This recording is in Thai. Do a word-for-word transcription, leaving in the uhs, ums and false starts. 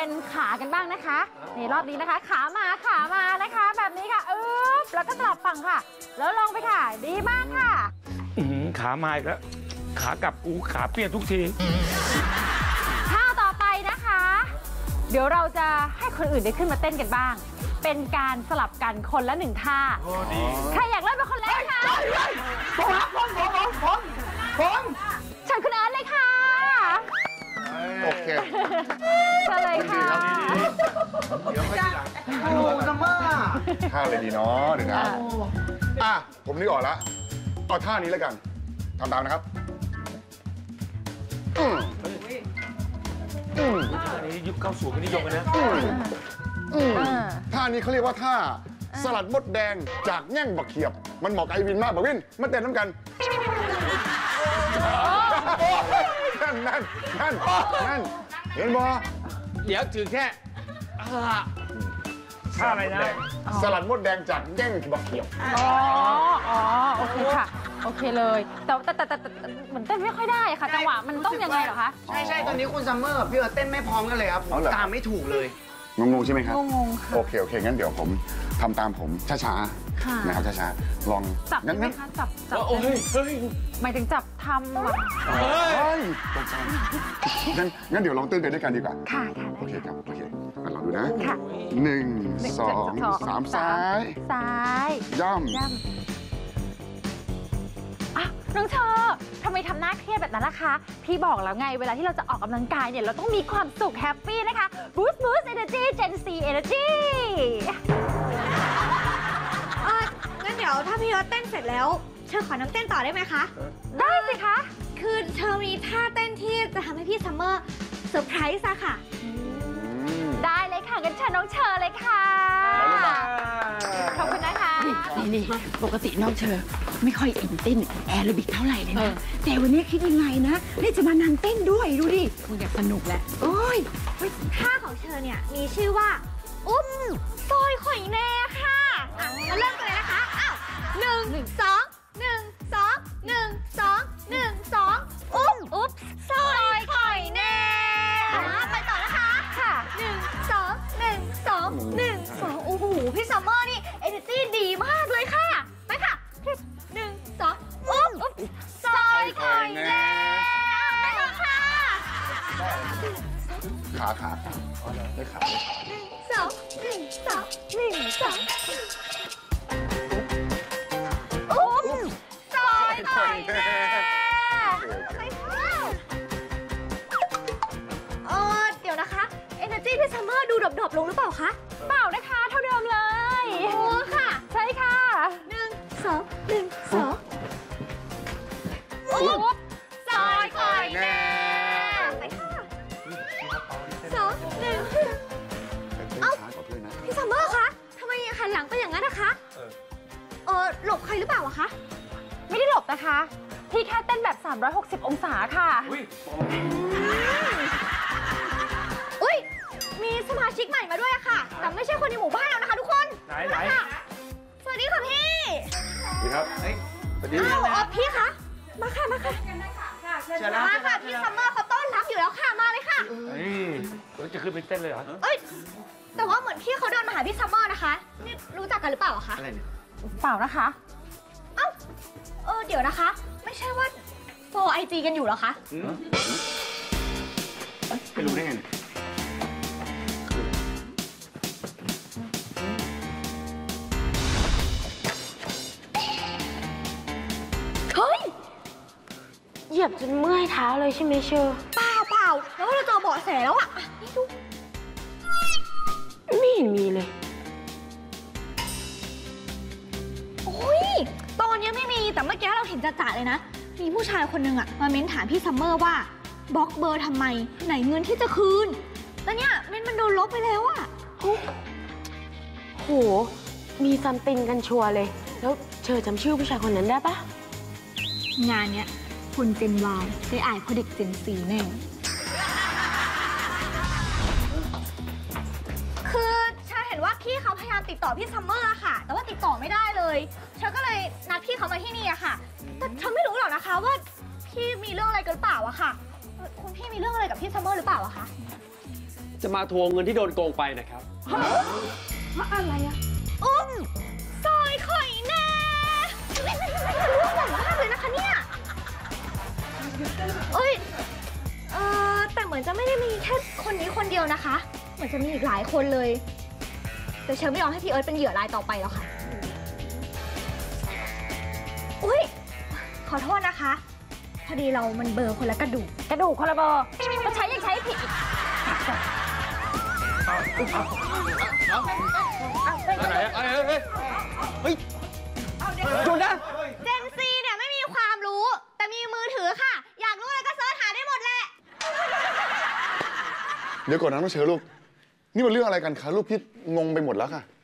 เป็นขากันบ้างนะคะในรอบนี้นะคะขามาขามานะคะแบบนี้ค่ะอึ๊บแล้วก็สลับฝั่งค่ะแล้วลงไปค่ะดีมากค่ะขามาอีกแล้วขากลับกูขาเปียกทุกทีท่าต่อไปนะคะเดี๋ยวเราจะให้คนอื่นได้ขึ้นมาเต้นกันบ้างเป็นการสลับกันคนละหนึ่งท่าใครอยากเล่นเป็นคนแรกคะผมผมผมผมผมเชิญคุณเอิร์ธเลยค่ะโอเคเชิญเลยค่ะเดี๋ยวค่อยทีหลังโอ้ซัมเมอร์ท่าอะไรดีเนาะเดี๋ยวนะอ่ะผมนึกออกแล้วเอาท่านี้แล้วกันทำตามนะครับอืมอืมท่านี้ยุคเก้าสิบกันนิยมกันนะท่านี้เขาเรียกว่าท่าสลัดมดแดงจากแง่งบักเขียบมันเหมาะกับไอวินมากบักวินมาเต้นน้ำกันนั่นนั่นนั่นนั่นเห็นบ่เดี๋ยวถือแค่ท่าอะไรนะสลัดมดแดงจากแง่งบักเขียบอ๋ออ๋อโอเคค่ะโอเคเลยแต่แต่แต่แต่เหมือนเต้นไม่ค่อยได้ค่ะจังหวะมันต้องยังไงเหรอคะใช่ใช่ตอนนี้คุณซัมเมอร์พี่เอิร์ธเต้นไม่พร้อมกันเลยครับตามไม่ถูกเลยงงๆใช่ไหมครับงงๆค่ะโอเคโอเคงั้นเดี๋ยวผมทำตามผมช้าๆนะครับช้าๆลองจับไหมคะจับจับโอ้ยเฮ้ยหมายถึงจับทำแบบเฮ้ยตกใจงั้นงั้นเดี๋ยวลองเต้นไปด้วยกันดีกว่าค่ะค่ะโอเคครับโอเคลองดูนะค่ะหนึ่งสองสามซ้ายซ้ายย่ำย่ำอ่ะน้องเชอทำไมทำหน้าเครียดแบบนั้นล่ะคะพี่บอกแล้วไงเวลาที่เราจะออกกำลังกายเนี่ยเราต้องมีความสุขแฮปปี้นะคะ Boost Boost Energy Gen Z Energy เอองั้นเดี๋ยวถ้าพี่เอิร์ธเต้นเสร็จแล้วเชอขอน้ำเต้นต่อได้ไหมคะได้สิคะคือเชอมีท่าเต้นที่จะทำให้พี่ซัมเมอร์เซอร์ไพรส์อะค่ะได้เลยค่ะงั้นเชิญน้องเชอเลยค่ะขอบคุณนะคะนี่นี่ปกติน้องเชอไม่ค่อยอินเต้นแอโรบิกเท่าไหร่เลยนะแต่วันนี้คิดยังไงนะนี่จะมานันเต้นด้วยดูดิคงอยากสนุกแหละโอ้ยท่าของเชอเนี่ยมีชื่อว่าอุ้มซอยข่อยแน่ค่ะมาเริ่มกันเลยนะคะอ้าวหนึ่งสองหนึ่งสองหนึ่งสองหนึ่งสองอุ้มอุ๊บซอยข่อยแน่ไปต่อนะคะค่ะหนึ่งสองหนึ่งสองหนึ่งสองโอ้โหพี่ซัมเมอร์นี่เอเนอร์จี้ดีมากเลยค่ะไปค่ะหนึ่งสองอุ๊บอุ๊บซอยข่อยแน่ไปต่อค่ะขาขาได้ขาหนึ่งสองหนึ่งสองหนึ่งสองอุ๊บซอยข่อยแน่เออเดี๋ยวนะคะเอเนอร์จี้พี่ซัมเมอร์ดูดรอปๆลงหรือเปล่าคะเปล่านะคะเท่าเดิมเลยโอ้ค่ะใช่ค่ะหนึ่งสองหนึ่งสองอุ๊บซอยข่อยแน่ไปค่ะสองหนึ่งเอ้าพี่ซัมเมอร์คะทำไมหันหลังไปอย่างนั้นนะคะเออหลบใครหรือเปล่าอะคะไม่ได้หลบนะคะพี่แค่เต้นแบบสามร้อยหกสิบองศาค่ะอุ้ยมีสมาชิกใหม่มาด้วยอะค่ะแต่ไม่ใช่คนในหมู่บ้านแล้วนะคะทุกคนไหนไหนสวัสดีค่ะพี่สวัสดีครับสวัสดีอ้าวพี่คะมาค่ะมาค่ะมาค่ะพี่ซัมเมอร์เขาต้อนรับอยู่แล้วค่ะมาเลยค่ะนี่จะขึ้นไปเต้นเลยเหรอเอ้ยแต่ว่าเหมือนพี่เขาเดินมาหาพี่ซัมเมอร์นะคะนี่รู้จักกันหรือเปล่าคะอะไรเนี่ยเปล่านะคะเอ้าเออเดี๋ยวนะคะไม่ใช่ว่าโฟร์ไอจีกันอยู่เหรอคะไปรู้ได้ไงเนี่ยเฮ้ยเหยียบจนเมื่อยเท้าเลยใช่ไหมเชอเปล่าเปล่าแล้วเราเจอเบาะแสแล้วอ่ะนี่ดูไม่เห็นมีเลยโอ้ยตอนนี้ไม่มีแต่เมื่อกี้เราเห็นจ่าๆเลยนะมีผู้ชายคนนึงอ่ะมาเม้นถามพี่ซัมเมอร์ว่าบล็อกเบอร์ทำไมไหนเงินที่จะคืนแต่เนี่ยเม้นมันโดนลบไปแล้วอ่ะโหมีซัมติงกันชัวร์เลยแล้วเชอจำชื่อผู้ชายคนนั้นได้ปะงานเนี้ยคุณเจนวายได้อ่านพอดิกเจนซีแน่คือเชอเห็นว่าพี่เขาพยายามติดต่อพี่ซัมเมอร์ค่ะแต่ว่าติดต่อไม่ได้เลยเชอก็เลยนัดพี่เขามาที่นี่อะค่ะแต่เชอไม่รู้หรอกนะคะว่าพี่มีเรื่องอะไรกันหรือเปล่าอะค่ะคุณพี่มีเรื่องอะไรกับพี่ซัมเมอร์หรือเปล่าอะคะจะมาทวงเงินที่โดนโกงไปนะครับอะไรอะอุ้มซอยข่อยแน่รู้หมดมากเลยนะคะเนี่ยเอ้ย เออแต่เหมือนจะไม่ได้มีแค่คนนี้คนเดียวนะคะ เหมือนจะมีอีกหลายคนเลย แต่เชอไม่ยอมให้พี่เอิร์ธเป็นเหยื่อรายต่อไปแล้วค่ะ อุ้ยขอโทษนะคะ พอดีเรามันเบอร์คนละกระดูกกระดูกคนละเบอร์ก็ใช้ยังใช้ผิดอีกอะไรอะไรเฮ้ยเฮ้ยหยุดนะเจนซีเนี่ยไม่มีความรู้ แต่มีมือถือค่ะ อยากรู้อะไรก็เสิร์ชหาได้หมดแหละเดี๋ยวก่อนนะน้องเชอลูก นี่มันเรื่องอะไรกันคะลูกพี่งงไปหมดแล้วค่ะ